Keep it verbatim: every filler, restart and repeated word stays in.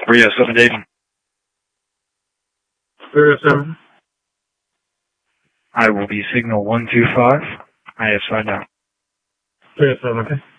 three oh seven Dayton. three oh seven. I will be signal one two five. I S I now. three oh seven, okay.